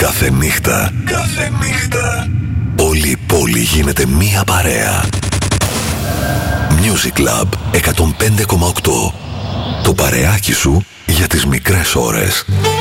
Κάθε νύχτα όλη η πόλη γίνεται μία παρέα. Music Club 105,8. Το παρεάκι σου για τις μικρές ώρες.